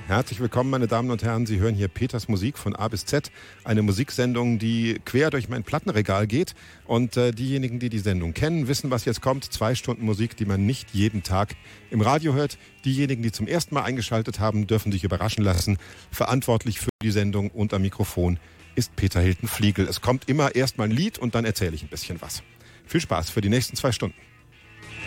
Herzlich willkommen, meine Damen und Herren. Sie hören hier Peters Musik von A bis Z. Eine Musiksendung, die quer durch mein Plattenregal geht. Und diejenigen, die die Sendung kennen, wissen, was jetzt kommt. 2 Stunden Musik, die man nicht jeden Tag im Radio hört. Diejenigen, die zum ersten Mal eingeschaltet haben, dürfen sich überraschen lassen. Verantwortlich für die Sendung und am Mikrofon ist Peter Hilton-Fliegel. Es kommt immer erst mal ein Lied und dann erzähle ich ein bisschen was. Viel Spaß für die nächsten 2 Stunden.